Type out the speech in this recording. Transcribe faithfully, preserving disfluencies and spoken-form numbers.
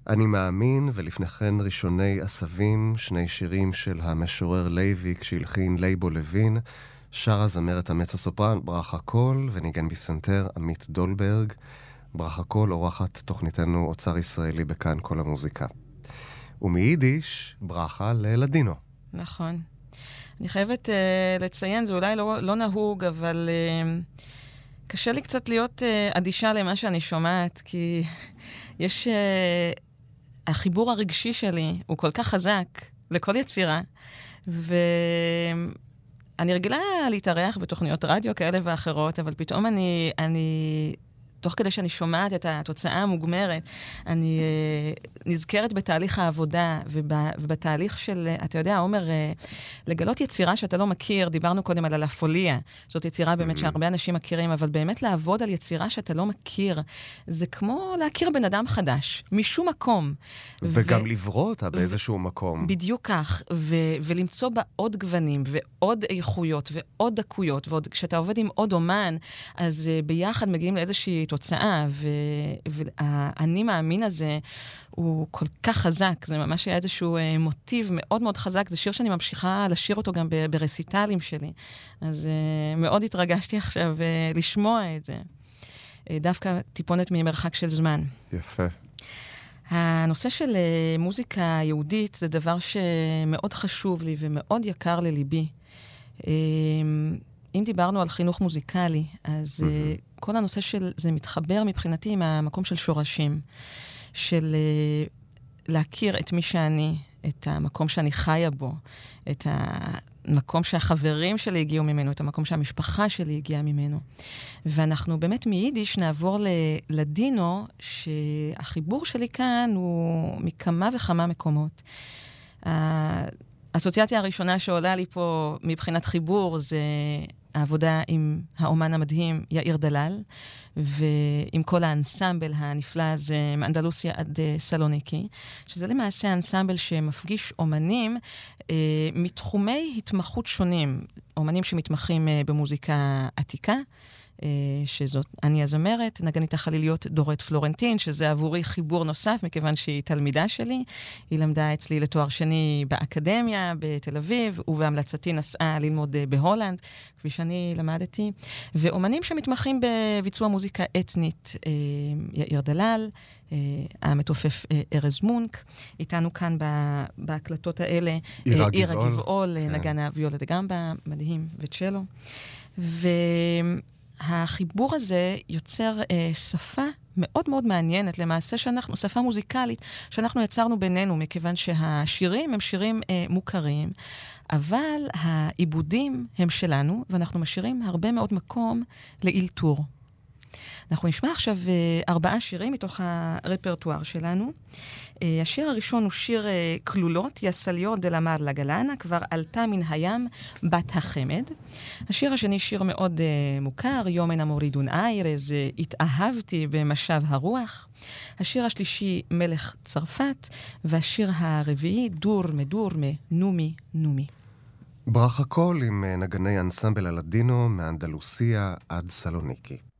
אני מאמין, ולפניכן ראשוני עשבים, שני שירים של המשורר לוי כשהלחין לייבו לוין, שרה זמרת המצע סופרן ברכה קול וניגן בפסנתר עמית דולברג. ברכה קול אורחת תוכניתנו אוצר ישראלי בכאן כל המוזיקה. ומיידיש ברכה ללדינו. נכון. אני חייבת uh, לציין, זה אולי לא, לא נהוג, אבל uh, קשה לי קצת להיות uh, אדישה למה שאני שומעת, כי יש... Uh, החיבור הרגשי שלי הוא כל כך חזק לכל יצירה, ואני רגילה להתארח בתוכניות רדיו כאלה ואחרות, אבל פתאום אני... אני תוך כדי שאני שומעת את התוצאה המוגמרת, אני uh, נזכרת בתהליך העבודה, ובא, ובתהליך של, אתה יודע, עומר, uh, לגלות יצירה שאתה לא מכיר, דיברנו קודם על הלפוליה, זאת יצירה באמת שהרבה אנשים מכירים, אבל באמת לעבוד על יצירה שאתה לא מכיר, זה כמו להכיר בן אדם חדש, משום מקום. וגם ו... לברוא אותה באיזשהו מקום. בדיוק כך, ו... ולמצוא בה עוד גוונים, ועוד איכויות, ועוד דקויות, ועוד... כשאתה עובד עם עוד אומן, אז uh, ביחד מגיעים לאיזושהי תוצאה, והאני מאמין הזה הוא כל כך חזק, זה ממש היה איזשהו אה, מוטיב מאוד מאוד חזק, זה שיר שאני ממשיכה לשיר אותו גם ב- ברסיטלים שלי, אז אה, מאוד התרגשתי עכשיו אה, לשמוע את זה, אה, דווקא טיפונת ממרחק של זמן. יפה. הנושא של אה, מוזיקה יהודית זה דבר שמאוד חשוב לי ומאוד יקר לליבי. אה, אם דיברנו על חינוך מוזיקלי, אז mm-hmm. uh, כל הנושא של זה מתחבר מבחינתי עם המקום של שורשים, של uh, להכיר את מי שאני, את המקום שאני חיה בו, את המקום שהחברים שלי הגיעו ממנו, את המקום שהמשפחה שלי הגיעה ממנו. ואנחנו באמת מיידיש נעבור ל- לדינו, שהחיבור שלי כאן הוא מכמה וכמה מקומות. האסוציאציה הראשונה שעולה לי פה מבחינת חיבור זה העבודה עם האומן המדהים יאיר דלל, ועם כל האנסמבל הנפלא הזה מאנדלוסיה עד סלוניקי, שזה למעשה האנסמבל שמפגיש אומנים אה, מתחומי התמחות שונים, אומנים שמתמחים אה, במוזיקה עתיקה, אה, שזאת אני הזמרת, נגנית החליליות דורית פלורנטין, שזה עבורי חיבור נוסף, מכיוון שהיא תלמידה שלי, היא למדה אצלי לתואר שני באקדמיה בתל אביב, ובהמלצתי נסעה ללמוד בהולנד, כפי שאני למדתי, ואומנים שמתמחים בביצוע מוזיקה אתנית, אה, יאיר דלל, אה, המתופף אה, ארז מונק, איתנו כאן ב- בהקלטות האלה, עירה אה, גבעול, גבעול, כן. נגן הוויולה דה גמבה, מדהים, וצ'לו. והחיבור הזה יוצר אה, שפה מאוד מאוד מעניינת, למעשה שאנחנו, שפה מוזיקלית, שאנחנו יצרנו בינינו, מכיוון שהשירים הם שירים אה, מוכרים, אבל העיבודים הם שלנו, ואנחנו משאירים הרבה מאוד מקום לאלתור. אנחנו נשמע עכשיו uh, ארבעה שירים מתוך הרפרטואר שלנו. Uh, השיר הראשון הוא שיר uh, כלולות, יסליו דלמר לגלנה, כבר עלתה מן הים בת החמד. השיר השני שיר מאוד uh, מוכר, יומן המורידון איירז, uh, התאהבתי במשב הרוח. השיר השלישי מלך צרפת, והשיר הרביעי דור מדור מנומי נומי. ברכה קול עם נגני אנסמבל הלדינו מאנדלוסיה עד סלוניקי.